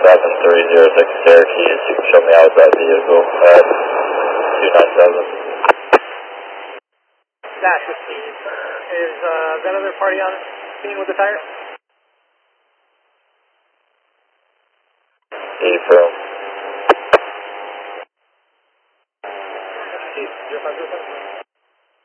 7306 Cherokee, you can show me out that vehicle at 297. Dash 15. Is that other party on scene with the tires? Affirm. Chief, 0507.